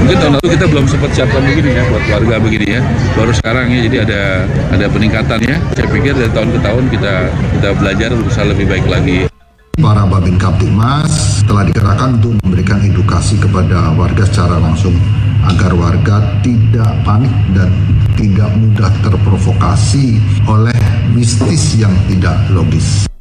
Mungkin tahun lalu kita belum sempat siapkan begini ya buat warga begini ya. Baru sekarang ya, jadi ada peningkatan ya. Saya pikir dari tahun ke tahun kita belajar berusaha lebih baik lagi. Para Babin Kamtibmas telah dikerahkan untuk memberikan edukasi kepada warga secara langsung agar warga tidak panik dan tidak mudah terprovokasi oleh mistis yang tidak logis.